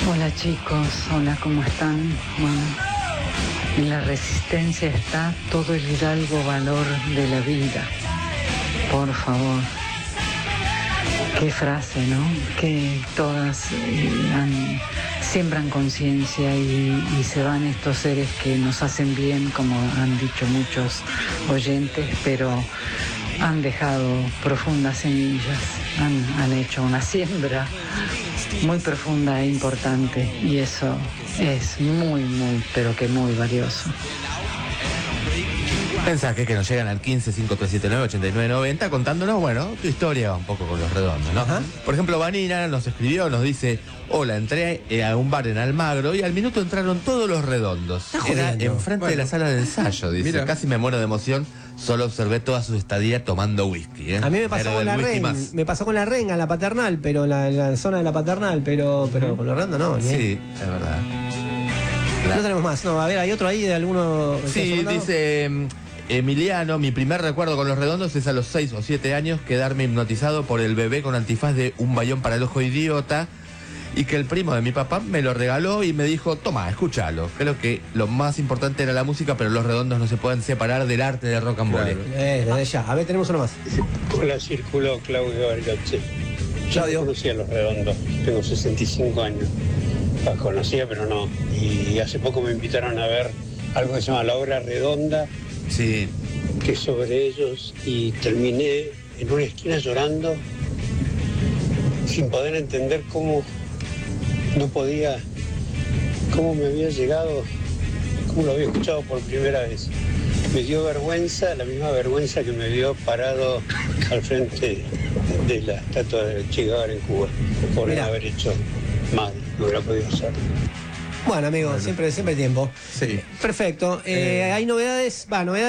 Hola chicos, hola, ¿cómo están? Bueno, en la resistencia está todo el hidalgo valor de la vida. Por favor. Qué frase, ¿no? Que todas siembran conciencia y se van estos seres que nos hacen bien, como han dicho muchos oyentes, pero han dejado profundas semillas, han hecho una siembra muy profunda e importante, y eso es muy, pero que muy valioso. Mensajes que nos llegan al 15-5379-8990 contándonos, bueno, tu historia un poco con los redondos, ¿no? Ajá. Por ejemplo, Vanina nos escribió, nos dice: hola, entré a un bar en Almagro y al minuto entraron todos los redondos. Era enfrente de la sala de ensayo, dice. Mira. Casi me muero de emoción, solo observé toda su estadía tomando whisky, ¿eh? A mí me pasó Pero con del la whisky Ren, más. me pasó con la Renga, la Paternal, pero la zona de la Paternal, pero con los redondos no. Sí, es verdad. No tenemos más, no, a ver, hay otro ahí de alguno. Sí, dice Emiliano: mi primer recuerdo con los redondos es a los 6 o 7 años quedarme hipnotizado por el bebé con antifaz de Un bayón para el ojo idiota, y que el primo de mi papá me lo regaló y me dijo: toma, escúchalo. Creo que lo más importante era la música, pero los redondos no se pueden separar del arte de rock and roll. Desde ya. A ver, tenemos uno más. Hola, Círculo, Claudio Bergoche. Yo Claudio. no conocía Los Redondos, tengo 65 años. Los conocía, pero no. Y hace poco me invitaron a ver algo que se llama La Obra Redonda, Sí, que es sobre ellos, y terminé en una esquina llorando, sin poder entender cómo no podía, cómo me había llegado, cómo lo había escuchado por primera vez. Me dio vergüenza, la misma vergüenza que me dio parado al frente de la estatua de Che Guevara en Cuba, por Mirá. haber hecho mal, no hubiera podido hacer. Bueno, amigo, siempre tiempo. Sí. Perfecto. Hay novedades,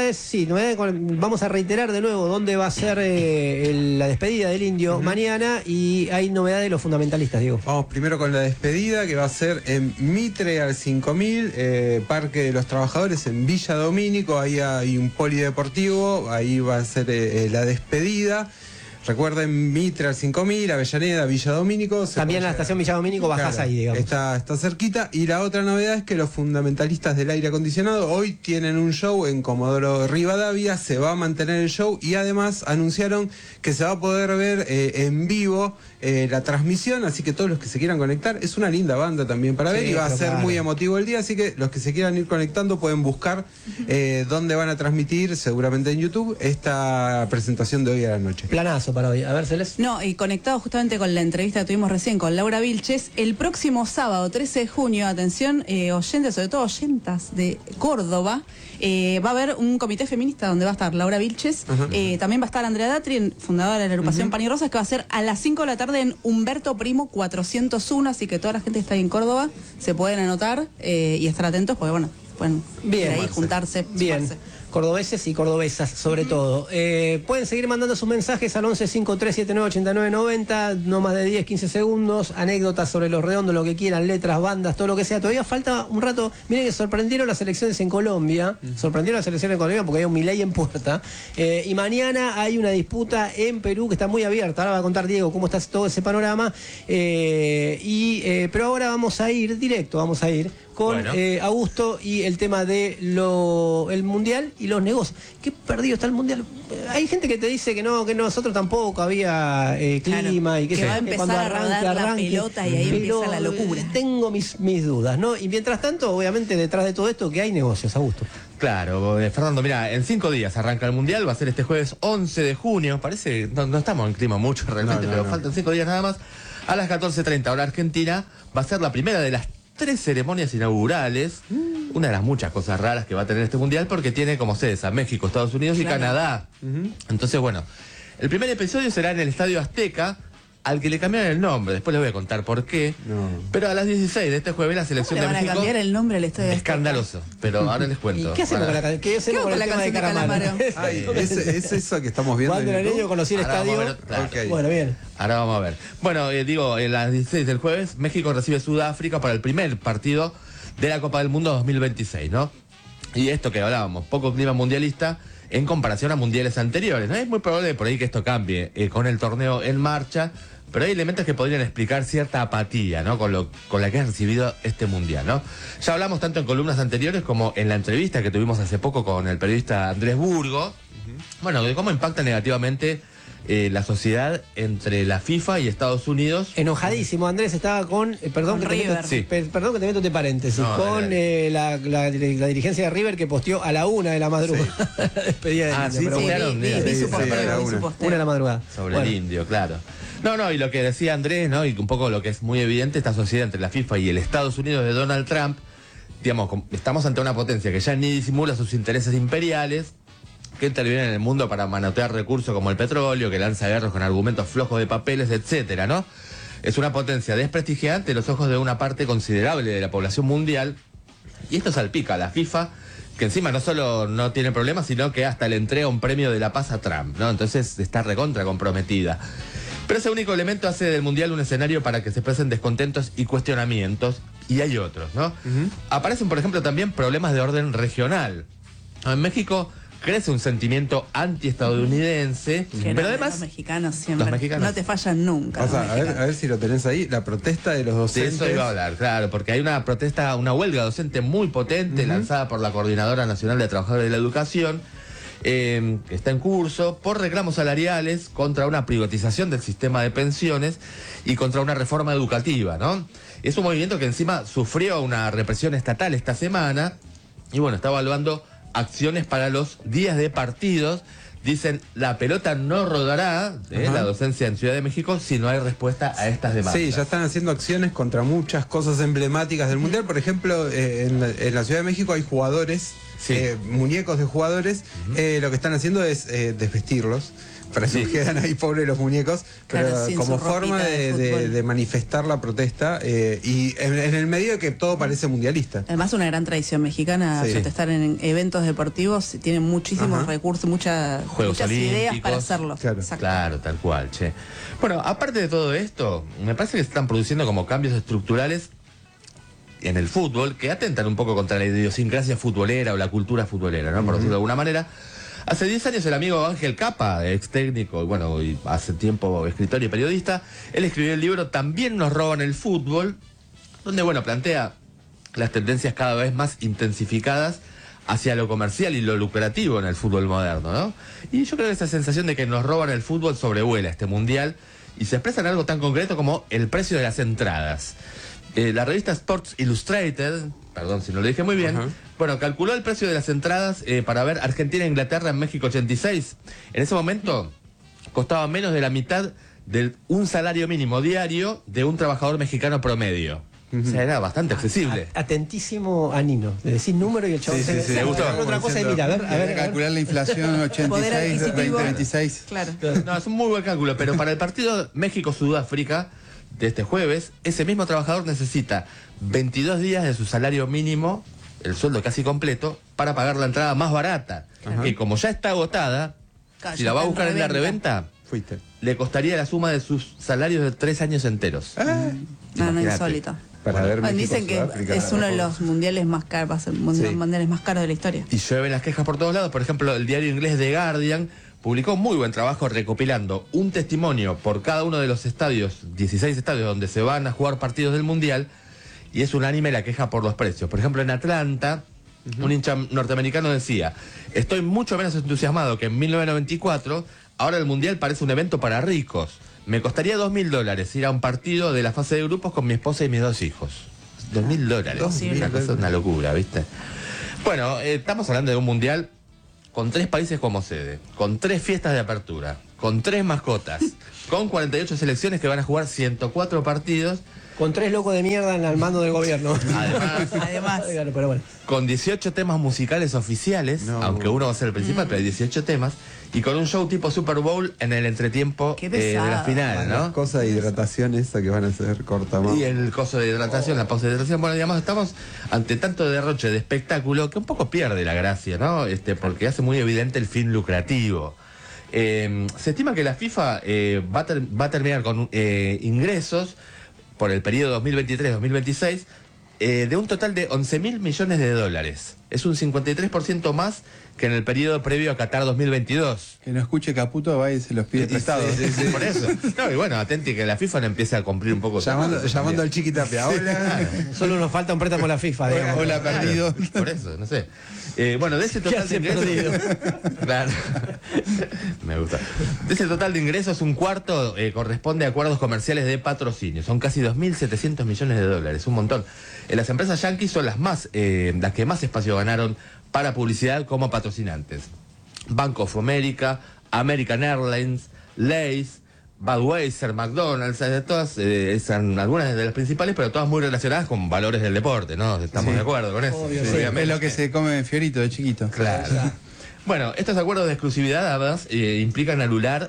vamos a reiterar de nuevo dónde va a ser la despedida del Indio mañana, y hay novedades de los fundamentalistas, Diego. Vamos primero con la despedida, que va a ser en Mitre al 5000, Parque de los Trabajadores en Villa Domínico. Ahí hay un polideportivo, ahí va a ser la despedida. Recuerden, Mitre al 5000, Avellaneda, Villa Domínico. También en la estación Villa Domínico bajás Claro, ahí, digamos. Está cerquita. Y la otra novedad es que los fundamentalistas del aire acondicionado hoy tienen un show en Comodoro Rivadavia. Se va a mantener el show y además anunciaron que se va a poder ver en vivo la transmisión, así que todos los que se quieran conectar, es una linda banda también para ver, Sí, y va a pero ser claro, muy emotivo el día, así que los que se quieran ir conectando pueden buscar dónde van a transmitir, seguramente en YouTube, esta presentación de hoy a la noche. Planazo para hoy. A ver, Celeste. No, y conectado justamente con la entrevista que tuvimos recién con Laura Vilches, el próximo sábado 13 de junio, atención, oyentes, sobre todo oyentas de Córdoba, va a haber un comité feminista donde va a estar Laura Vilches, también va a estar Andrea Datri, fundadora de la agrupación Pan y Rosas, que va a ser a las 5 de la tarde en Humberto Primo 401, así que toda la gente que está ahí en Córdoba se pueden anotar y estar atentos, porque bueno, pueden ir ahí, juntarse, Bien. sumarse. Cordobeses y cordobesas, sobre todo. Pueden seguir mandando sus mensajes al 1153798990, no más de 10-15 segundos, anécdotas sobre los redondos, lo que quieran, letras, bandas, todo lo que sea. Todavía falta un rato. Miren que sorprendieron las elecciones en Colombia, porque había un Milei en puerta. Y mañana hay una disputa en Perú que está muy abierta. Ahora va a contar Diego cómo está todo ese panorama. Pero ahora vamos a ir con Augusto y el tema de el Mundial y los negocios. Qué perdido está el Mundial. Hay gente que te dice que nosotros tampoco había clima, Claro, y que va a empezar a rodar la pelota y ahí empieza la locura. Tengo mis dudas, ¿no? Y mientras tanto, obviamente, detrás de todo esto, que hay negocios, Augusto. claro, Fernando, mira, en 5 días arranca el Mundial, va a ser este jueves 11 de junio, parece, no estamos en clima mucho realmente, pero faltan 5 días nada más. A las 14:30 hora Argentina, va a ser la primera de las 3 ceremonias inaugurales, una de las muchas cosas raras que va a tener este Mundial, porque tiene como sedes a México, Estados Unidos y Canadá. Entonces, bueno, el primer episodio será en el Estadio Azteca, al que le cambiaron el nombre, después les voy a contar por qué. Pero a las 16 de este jueves la selección ¿Cómo de le van México... a cambiar el nombre al estadio? Escandaloso, pero ahora les cuento. ¿Y qué hacemos Bueno, con la ¿Qué hacemos con la el tema de canción de Calamaro? Calamaro? ¿Es eso que estamos viendo? Cuando era en YouTube? niño conocí el Ahora vamos estadio. a ver, claro. Ok. Bueno, bien. Ahora vamos a ver. Bueno, digo, en las 16 del jueves, México recibe Sudáfrica para el primer partido de la Copa del Mundo 2026, ¿no? Y esto que hablábamos, poco clima mundialista en comparación a mundiales anteriores, ¿no? Es muy probable por ahí que esto cambie con el torneo en marcha, pero hay elementos que podrían explicar cierta apatía, ¿no? Con la que ha recibido este mundial, ¿no? Ya hablamos tanto en columnas anteriores como en la entrevista que tuvimos hace poco con el periodista Andrés Burgo, bueno, de cómo impacta negativamente la sociedad entre la FIFA y Estados Unidos. Enojadísimo, Andrés estaba con, perdón, que River. perdón que te meto entre paréntesis, No, con la dirigencia de River que posteó a la 1 de la madrugada. Despedida del Indio, Sí, pero sí, bueno. vi su posteo, a la vi su una. posteo. 1 de la madrugada. Sobre Bueno, el indio, claro. No, y lo que decía Andrés, ¿no? Y un poco lo que es muy evidente, esta sociedad entre la FIFA y el Estados Unidos de Donald Trump, digamos, estamos ante una potencia que ya ni disimula sus intereses imperiales, que interviene en el mundo para manotear recursos como el petróleo, que lanza guerras con argumentos flojos de papeles, etcétera, ¿no? Es una potencia desprestigiada ante los ojos de una parte considerable de la población mundial, y esto salpica a la FIFA, que encima no solo no tiene problemas, sino que hasta le entrega un premio de la paz a Trump, ¿no? Entonces está recontra comprometida. Pero ese único elemento hace del mundial un escenario para que se expresen descontentos y cuestionamientos, y hay otros, ¿no? Aparecen, por ejemplo, también problemas de orden regional. En México crece un sentimiento antiestadounidense, pero además los mexicanos siempre los mexicanos. no te fallan nunca. O sea, los a ver mexicanos. si lo tenés ahí, la protesta de los de docentes. eso iba a hablar, claro, porque hay una protesta, una huelga docente muy potente lanzada por la Coordinadora Nacional de Trabajadores de la Educación, que está en curso por reclamos salariales contra una privatización del sistema de pensiones y contra una reforma educativa, ¿no? Es un movimiento que encima sufrió una represión estatal esta semana y bueno, está evaluando acciones para los días de partidos. Dicen, la pelota no rodará, la docencia en Ciudad de México, si no hay respuesta a estas demandas. Sí, ya están haciendo acciones contra muchas cosas emblemáticas del Mundial. Por ejemplo, en la Ciudad de México hay jugadores, Sí. muñecos de jugadores. Lo que están haciendo es desvestirlos para que quedan ahí pobres los muñecos, Claro, pero sin como su ropita forma de de fútbol. manifestar la protesta y en el medio de que todo parece mundialista. Además, una gran tradición mexicana Sí. protestar en eventos deportivos. Tienen muchísimos Ajá. recursos, muchas Juegos ideas Olímpicos. para hacerlo. Claro. Exacto. Claro, tal cual, che. Bueno, aparte de todo esto, me parece que se están produciendo como cambios estructurales en el fútbol que atentan un poco contra la idiosincrasia futbolera o la cultura futbolera, ¿no? Por decirlo de alguna manera. Hace 10 años el amigo Ángel Capa, ex técnico, y bueno, y hace tiempo escritor y periodista, él escribió el libro También nos roban el fútbol, donde, bueno, plantea las tendencias cada vez más intensificadas hacia lo comercial y lo lucrativo en el fútbol moderno, ¿no? Y yo creo que esa sensación de que nos roban el fútbol sobrevuela este mundial y se expresa en algo tan concreto como el precio de las entradas. La revista Sports Illustrated, perdón si no lo dije muy bien, bueno, calculó el precio de las entradas para ver Argentina-Inglaterra en México 86. En ese momento costaba menos de la mitad de un salario mínimo diario de un trabajador mexicano promedio. O sea, era bastante accesible. Atentísimo a Nino. Le decís número y el chavo Sí, sí, sí. se ¿Le gustó? otra cosa y mira, a ver. Calcular la inflación Poder 86, adquisitivo. 2026. Claro. No, es un muy buen cálculo, pero para el partido México-Sudáfrica de este jueves, ese mismo trabajador necesita 22 días de su salario mínimo, el sueldo casi completo, para pagar la entrada más barata, que como ya está agotada, Claro, si ya la va a está en buscar en la reventa, Fuiste. le costaría la suma de sus salarios de 3 años enteros. No, Imagínate. insólito. Para ver Bueno, México, dicen que Sudáfrica. es uno de los mundiales más caros, va a ser uno de los Sí. mundiales más caros de la historia. Y llueven las quejas por todos lados. Por ejemplo, el diario inglés The Guardian publicó un muy buen trabajo recopilando un testimonio por cada uno de los estadios, 16 estadios donde se van a jugar partidos del Mundial, y es unánime la queja por los precios. Por ejemplo, en Atlanta, un hincha norteamericano decía, estoy mucho menos entusiasmado que en 1994, ahora el Mundial parece un evento para ricos. Me costaría $2.000 ir a un partido de la fase de grupos con mi esposa y mis 2 hijos. $2.000. Una cosa, una locura, ¿viste? Bueno, estamos hablando de un Mundial con 3 países como sede, con 3 fiestas de apertura, con 3 mascotas, con 48 selecciones que van a jugar 104 partidos, Con 3 locos de mierda al mando del gobierno. Además. Claro, pero bueno. con 18 temas musicales oficiales, No. aunque uno va a ser el principal, pero hay 18 temas, y con un show tipo Super Bowl en el entretiempo Qué de la pesado. final, Las ¿no? cosas de hidratación esa que van a ser cortamos. Y el coso de hidratación, la pausa de hidratación, bueno, digamos, estamos ante tanto derroche de espectáculo que un poco pierde la gracia, ¿no? Porque hace muy evidente el fin lucrativo. Se estima que la FIFA va a terminar con ingresos por el periodo 2023-2026 de un total de $11.000 millones. Es un 53% más que en el periodo previo a Qatar 2022. Que no escuche Caputo, va y se los pide prestados. Sí, por eso. No, y bueno, atenti que la FIFA no empiece a cumplir un poco. Llamando al Chiquitapia. Hola. Solo nos falta un préstamo a la FIFA, digamos. Hola, perdido. Por eso, no sé. Bueno, de ese total de ingresos. Claro. Me gusta. De ese total de ingresos, un cuarto corresponde a acuerdos comerciales de patrocinio. Son casi 2.700 millones de dólares, un montón. Las empresas yanquis son las que más espacio ganaron para publicidad como patrocinantes. Bank of America, American Airlines, Lay's, Budweiser, McDonald's, todas son algunas de las principales, pero todas muy relacionadas con valores del deporte, ¿no? Estamos de acuerdo con eso. Obvio, Sí, es lo que se come Fiorito de chiquito. Claro. Bueno, estos acuerdos de exclusividad además implican anular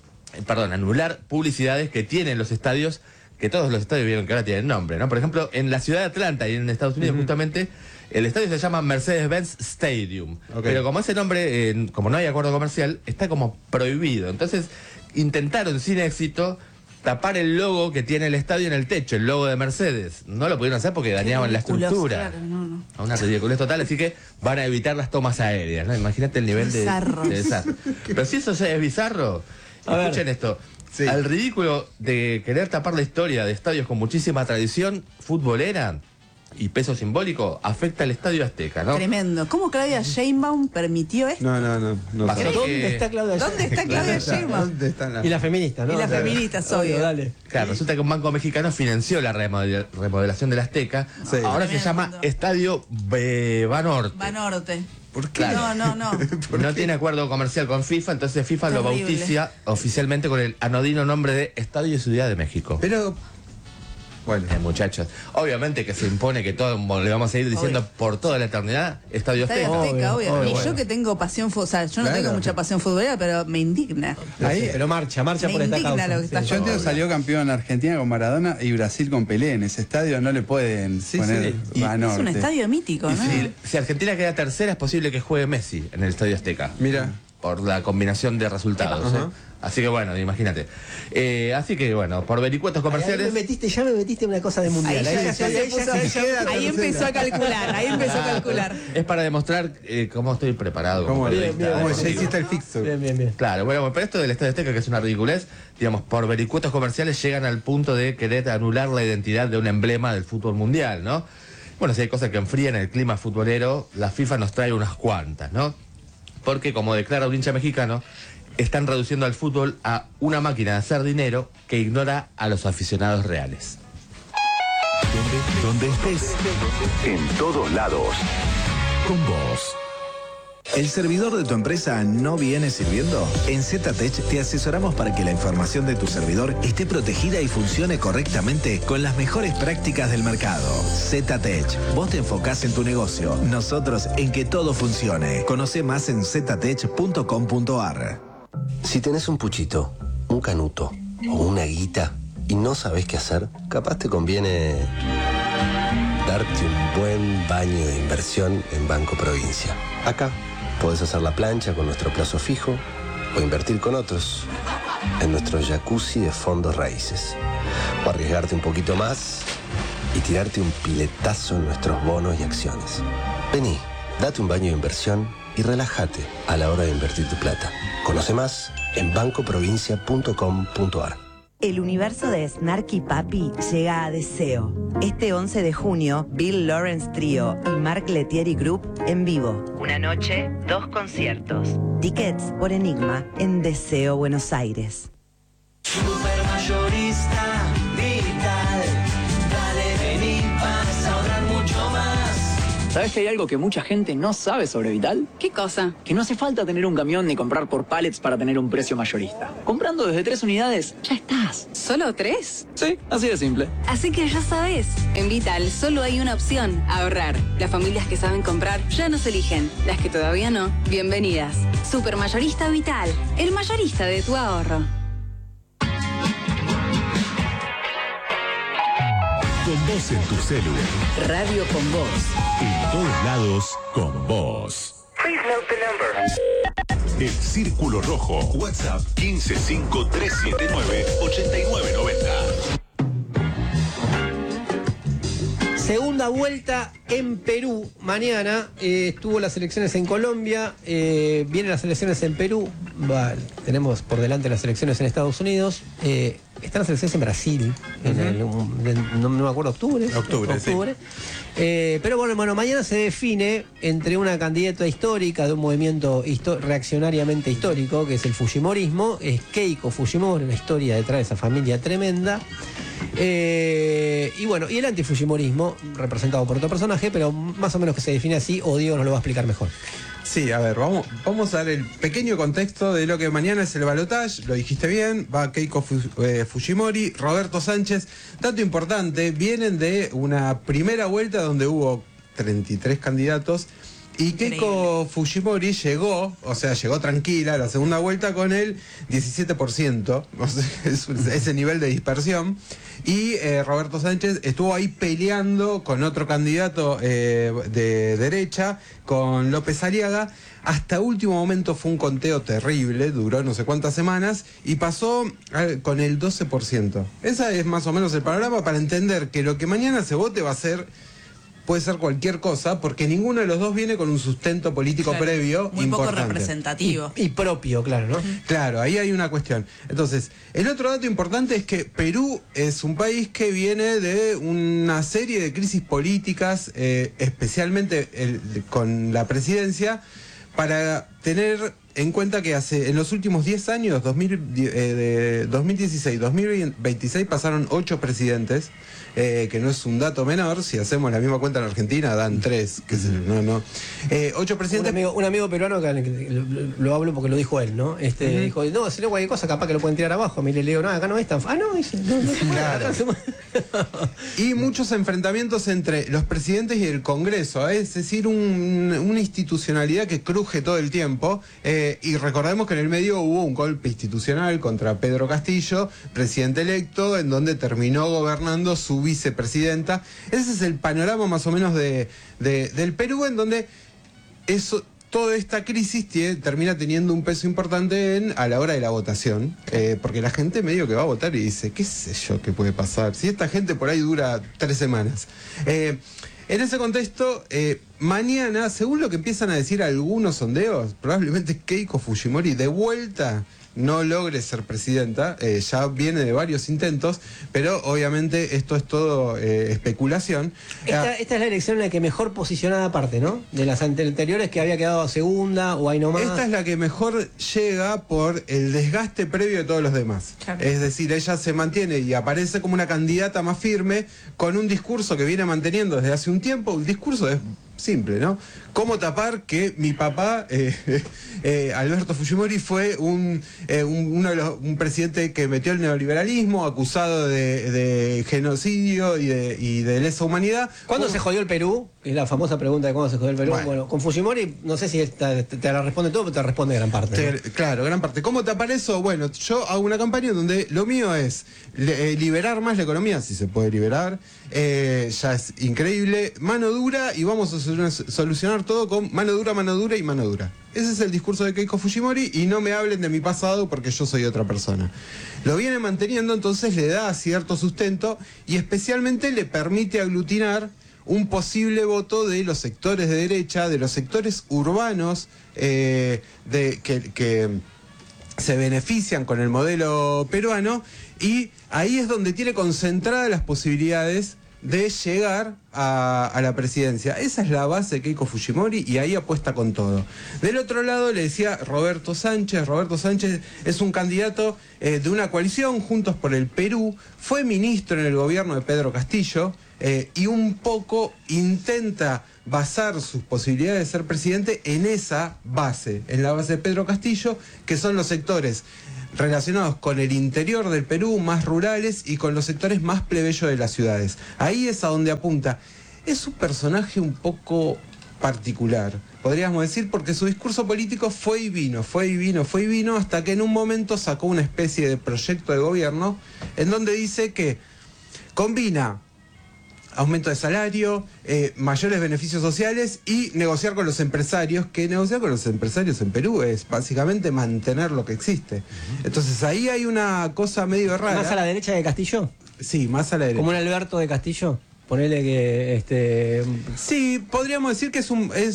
publicidades que tienen los estadios, que todos los estadios vieron que ahora tienen nombre, ¿no? Por ejemplo, en la ciudad de Atlanta y en Estados Unidos justamente, el estadio se llama Mercedes-Benz Stadium. Pero como ese nombre, como no hay acuerdo comercial, está como prohibido. Entonces, intentaron sin éxito tapar el logo que tiene el estadio en el techo, el logo de Mercedes. No lo pudieron hacer porque dañaban la estructura. Claro, no. A una ridiculez total, así que van a evitar las tomas aéreas, ¿no? Imagínate el nivel de desastre. Pero si eso es bizarro, escuchen esto. Sí. Al ridículo de querer tapar la historia de estadios con muchísima tradición futbolera y peso simbólico, afecta al Estadio Azteca, ¿no? Tremendo. ¿Cómo Claudia Sheinbaum permitió esto? No. Pasó ¿Dónde que- está Claudia? ¿Dónde está Claudia Sheinbaum? ¿Dónde están las... Y la feminista, ¿no? Y la feminista, obvio. Dale. Claro, resulta que un banco mexicano financió la remodelación del Azteca. Sí. Ahora se Tremendo. llama Estadio Banorte. Banorte. ¿Por qué? No. No tiene acuerdo comercial con FIFA, entonces FIFA lo Terrible. bautiza oficialmente con el anodino nombre de Estadio Ciudad de México. Pero, bueno, Muchachos, obviamente que se impone que todo le vamos a ir diciendo Obvio. por toda la eternidad Estadio Estadio Azteca. Azteca, obvio. obvio, Y bueno. yo que tengo pasión, o sea, yo no Claro. tengo mucha pasión futbolera, pero me indigna. Ahí, pero marcha Me por esta indigna causa. lo que está Sí. Yo entiendo, salió campeón Argentina con Maradona y Brasil con Pelé. En ese estadio no le pueden poner sí. Y- Banorte. Es un estadio mítico, Y ¿no? si Argentina queda tercera, es posible que juegue Messi en el Estadio Azteca. mira. Por la combinación de resultados. Ajá. Así que bueno, imagínate. Así que bueno, por vericuetos Ahí comerciales. ya me metiste en una cosa de mundial. Ahí empezó a calcular, ahí empezó a calcular. Es para demostrar cómo estoy preparado. como ¿Cómo periodista ya deportivo. hiciste el fixture? Bien. Claro, bueno, pero esto del Estadio Azteca, que es una ridiculez, digamos, por vericuetos comerciales llegan al punto de querer anular la identidad de un emblema del fútbol mundial, ¿no? Bueno, si hay cosas que enfrían el clima futbolero, la FIFA nos trae unas cuantas, ¿no? Porque, como declara un hincha mexicano, están reduciendo al fútbol a una máquina de hacer dinero que ignora a los aficionados reales. Donde estés, en todos lados, con vos. ¿El servidor de tu empresa no viene sirviendo? En ZTech te asesoramos para que la información de tu servidor esté protegida y funcione correctamente con las mejores prácticas del mercado. ZTech, vos te enfocás en tu negocio, nosotros en que todo funcione. Conoce más en ztech.com.ar. Si tenés un puchito, un canuto o una guita y no sabés qué hacer, capaz te conviene darte un buen baño de inversión en Banco Provincia. Acá podés hacer la plancha con nuestro plazo fijo o invertir con otros en nuestro jacuzzi de fondos raíces. O arriesgarte un poquito más y tirarte un piletazo en nuestros bonos y acciones. Vení, date un baño de inversión y relájate a la hora de invertir tu plata. Conoce más en bancoprovincia.com.ar. El universo de Snarky Papi llega a Deseo. Este 11 de junio, Bill Lawrence Trio y Mark Lettieri Group en vivo. Una noche, 2 conciertos. Tickets por Enigma en Deseo Buenos Aires. Supermayorista Vital. Dale, vení, vas a ahorrar mucho más. ¿Sabes que hay algo que mucha gente no sabe sobre Vital? ¿Qué cosa? Que no hace falta tener un camión ni comprar por pallets para tener un precio mayorista. Comprando desde 3 unidades, ya estás. ¿Solo 3? Sí, así de simple. Así que ya sabes, en Vital solo hay una opción, ahorrar. Las familias que saben comprar ya nos eligen. Las que todavía no, bienvenidas. Supermayorista Vital, el mayorista de tu ahorro. Con vos en tu celu. Radio con vos. En todos lados, con vos. Please note the number. El Círculo Rojo. WhatsApp 155-379-8990. Segunda vuelta en Perú. Mañana estuvo las elecciones en Colombia, vienen las elecciones en Perú, tenemos por delante las elecciones en Estados Unidos, están las elecciones en Brasil, no me acuerdo, octubre. Sí. Pero bueno, mañana se define entre una candidata histórica de un movimiento reaccionariamente histórico, que es el Fujimorismo, es Keiko Fujimori, una historia detrás de esa familia tremenda. Y bueno, y el antifujimorismo, representado por otro personaje, pero más o menos que se define así, o Diego nos lo va a explicar mejor. Sí, a ver, vamos a dar el pequeño contexto de lo que mañana es el balotaje. Lo dijiste bien, va Keiko Fujimori, Roberto Sánchez. Dato importante, vienen de una primera vuelta donde hubo 33 candidatos. Y Keiko Fujimori llegó tranquila a la segunda vuelta con el 17%, o sea, ese nivel de dispersión. Y Roberto Sánchez estuvo ahí peleando con otro candidato de derecha, con López Aliaga. Hasta último momento fue un conteo terrible, duró no sé cuántas semanas y pasó con el 12%. Ese es más o menos el panorama para entender que lo que mañana se vote puede ser cualquier cosa, porque ninguno de los dos viene con un sustento político previo muy importante. Poco representativo. Y propio, claro, ¿no? Claro, ahí hay una cuestión. Entonces, el otro dato importante es que Perú es un país que viene de una serie de crisis políticas, especialmente con la presidencia, para tener en cuenta que en los últimos 10 años, de 2016 2026, pasaron 8 presidentes, que no es un dato menor. Si hacemos la misma cuenta en Argentina, dan 3, que es 8 presidentes. Un amigo peruano, que lo hablo porque lo dijo él, ¿no? Dijo, no, si no cualquier cosa, capaz que lo pueden tirar abajo. Mire, le digo, no, acá no es tan... dice, no. Claro. Y muchos enfrentamientos entre los presidentes y el Congreso, es decir, una institucionalidad que cruje todo el tiempo. Y recordemos que en el medio hubo un golpe institucional contra Pedro Castillo, presidente electo, en donde terminó gobernando su vicepresidenta. Ese es el panorama más o menos del Perú, en donde toda esta crisis termina teniendo un peso importante a la hora de la votación, porque la gente medio que va a votar y dice, qué sé yo qué puede pasar, si esta gente por ahí dura 3 semanas. En ese contexto, mañana, según lo que empiezan a decir algunos sondeos, probablemente Keiko Fujimori de vuelta no logre ser presidenta. Ya viene de varios intentos, pero obviamente esto es todo especulación. Esta es la elección en la que mejor posicionada parte, ¿no? De las anteriores, que había quedado segunda o ahí nomás. Esta es la que mejor llega por el desgaste previo de todos los demás. Claro. Es decir, ella se mantiene y aparece como una candidata más firme, con un discurso que viene manteniendo desde hace un tiempo. Un discurso es simple, ¿no? ¿Cómo tapar que mi papá, Alberto Fujimori, fue un presidente que metió el neoliberalismo, acusado de genocidio y de lesa humanidad? ¿Cuándo se jodió el Perú? Es la famosa pregunta de cuándo se jodió el Perú. Bueno, con Fujimori, no sé si te la responde todo, pero te responde gran parte, ¿no? Claro, gran parte. ¿Cómo tapar eso? Bueno, yo hago una campaña donde lo mío es liberar más la economía, si se puede liberar. Ya es increíble. Mano dura, y vamos a solucionar todo con mano dura y mano dura. Ese es el discurso de Keiko Fujimori, y no me hablen de mi pasado porque yo soy otra persona. Lo viene manteniendo, entonces le da cierto sustento y especialmente le permite aglutinar un posible voto de los sectores de derecha, de los sectores urbanos que se benefician con el modelo peruano, y ahí es donde tiene concentradas las posibilidades de llegar a la presidencia. Esa es la base de Keiko Fujimori, y ahí apuesta con todo. Del otro lado, le decía Roberto Sánchez. Roberto Sánchez es un candidato de una coalición, Juntos por el Perú, fue ministro en el gobierno de Pedro Castillo, y un poco intenta basar sus posibilidades de ser presidente en esa base, en la base de Pedro Castillo, que son los sectores relacionados con el interior del Perú, más rurales, y con los sectores más plebeyos de las ciudades. Ahí es a donde apunta. Es un personaje un poco particular, podríamos decir, porque su discurso político fue y vino, hasta que en un momento sacó una especie de proyecto de gobierno en donde dice que combina aumento de salario, mayores beneficios sociales y negociar con los empresarios, que negociar con los empresarios en Perú es básicamente mantener lo que existe. Entonces ahí hay una cosa medio rara. ¿Más a la derecha de Castillo? Sí, más a la derecha. ¿Como un Alberto de Castillo? Ponele que Sí, podríamos decir que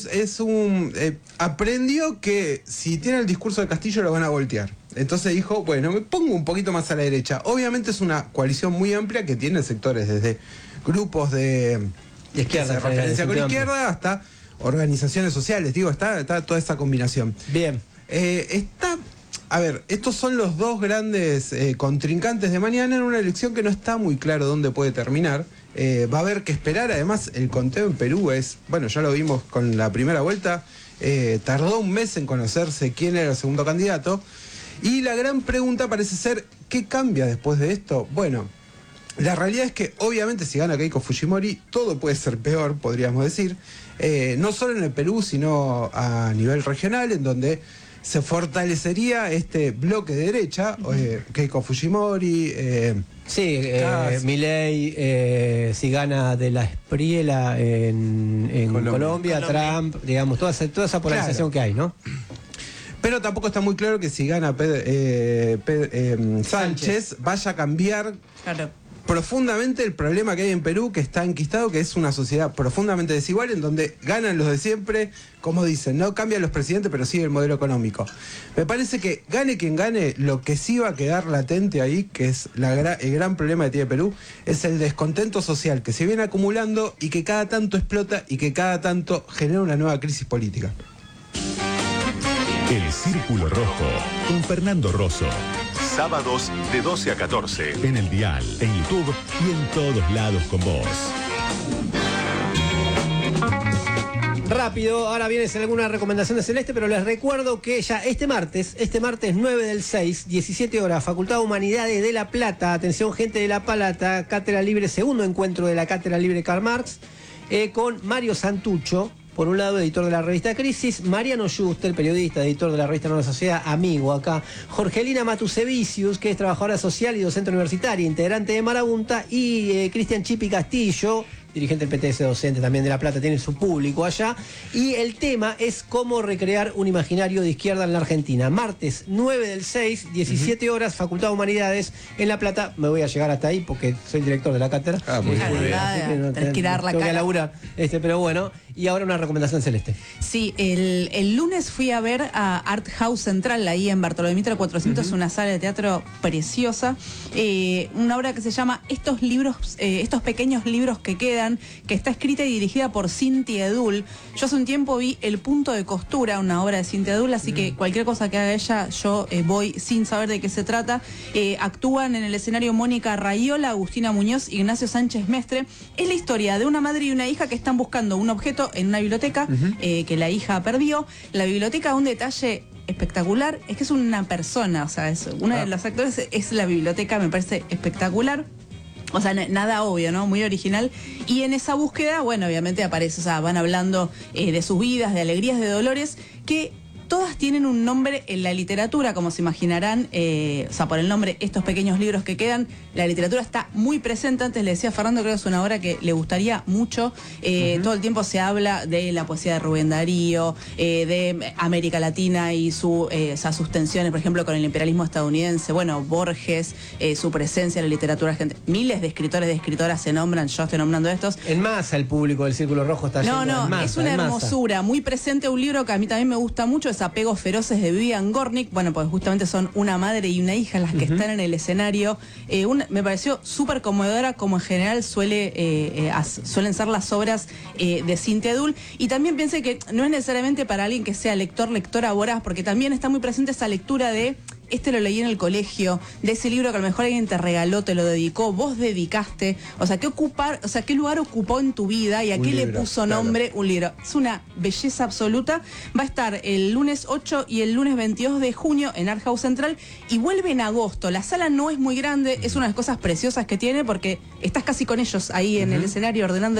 aprendió que si tiene el discurso de Castillo lo van a voltear. Entonces dijo, bueno, me pongo un poquito más a la derecha. Obviamente es una coalición muy amplia que tiene sectores desde grupos de izquierda, de referencia con izquierda hasta organizaciones sociales. Digo, está toda esa combinación. Bien. A ver, estos son los dos grandes contrincantes de mañana en una elección que no está muy claro dónde puede terminar. Va a haber que esperar. Además, el conteo en Perú ya lo vimos con la primera vuelta, tardó un mes en conocerse quién era el segundo candidato. Y la gran pregunta parece ser, ¿qué cambia después de esto? Bueno, la realidad es que obviamente si gana Keiko Fujimori, todo puede ser peor, podríamos decir. No solo en el Perú, sino a nivel regional, en donde se fortalecería este bloque de derecha, Keiko Fujimori. Milei, si gana de la Espriela en Colombia, Trump, digamos, toda esa polarización que hay, ¿no? Pero tampoco está muy claro que si gana Sánchez vaya a cambiar profundamente el problema que hay en Perú, que está enquistado, que es una sociedad profundamente desigual, en donde ganan los de siempre, como dicen, no cambian los presidentes, pero sigue el modelo económico. Me parece que gane quien gane, lo que sí va a quedar latente ahí, que es el gran problema que tiene Perú, es el descontento social que se viene acumulando y que cada tanto explota y que cada tanto genera una nueva crisis política. El Círculo Rojo, con Fernando Rosso. Sábados de 12 a 14. En el dial, en YouTube y en todos lados con vos. Rápido, ahora viene alguna recomendación de Celeste, pero les recuerdo que ya este martes 9/6, 17 horas, Facultad de Humanidades de La Plata, atención gente de La Plata, Cátedra Libre, segundo encuentro de la Cátedra Libre Karl Marx, con Mario Santucho, por un lado, editor de la revista Crisis, Mariano Yuster, periodista, editor de la revista Nueva Sociedad, amigo acá, Jorgelina Matusevicius, que es trabajadora social y docente universitaria, integrante de Marabunta, y Cristian Chipi Castillo, dirigente del PTS, docente también de La Plata, tiene su público allá, y el tema es cómo recrear un imaginario de izquierda en la Argentina. Martes 9/6, 17 horas, Facultad de Humanidades en La Plata. Me voy a llegar hasta ahí porque soy el director de la cátedra. Muy bien. Tenés que dar la tengo cara. Que laburar, pero bueno. Y ahora una recomendación Celeste. Sí, el lunes fui a ver a Art House Central, ahí en Bartolomé Mitre 400, una sala de teatro preciosa. Una obra que se llama Estos pequeños libros que quedan, que está escrita y dirigida por Cintia Edul. Yo hace un tiempo vi El punto de costura, una obra de Cintia Edul, así que cualquier cosa que haga ella, yo voy sin saber de qué se trata. Actúan en el escenario Mónica Raiola, Agustina Muñoz, Ignacio Sánchez Mestre. Es la historia de una madre y una hija que están buscando un objeto en una biblioteca que la hija perdió. La biblioteca, un detalle espectacular, es que es una persona, o sea, es una de los actores es la biblioteca, me parece espectacular. O sea, nada obvio, ¿no? Muy original. Y en esa búsqueda, bueno, obviamente aparece, o sea, van hablando de sus vidas, de alegrías, de dolores, que todas tienen un nombre en la literatura, como se imaginarán, o sea, por el nombre Estos pequeños libros que quedan, la literatura está muy presente. Antes le decía a Fernando, creo que es una obra que le gustaría mucho. Todo el tiempo se habla de la poesía de Rubén Darío, de América Latina y sus tensiones, por ejemplo, con el imperialismo estadounidense. Bueno, Borges, su presencia en la literatura argentina. Miles de escritores, de escritoras se nombran, yo estoy nombrando estos. En masa el público del Círculo Rojo está yendo. No, es una hermosura, muy presente, un libro que a mí también me gusta mucho, es Apegos Feroces de Vivian Gornick. Bueno, pues justamente son una madre y una hija las que están en el escenario. Me pareció súper conmovedora, como en general suelen ser las obras de Cintia Edul. Y también pensé que no es necesariamente para alguien que sea lectora voraz, porque también está muy presente esa lectura de lo leí en el colegio, de ese libro que a lo mejor alguien te regaló, te lo dedicó, vos dedicaste, o sea, qué lugar ocupó en tu vida y a qué le puso nombre un libro. Es una belleza absoluta. Va a estar el lunes 8 y el lunes 22 de junio en Art House Central y vuelve en agosto. La sala no es muy grande, es una de las cosas preciosas que tiene porque estás casi con ellos ahí en el escenario ordenando